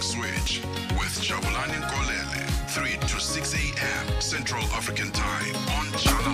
Switch with Jabulani Nkolele, 3 to 6 a.m. Central African Time on Channel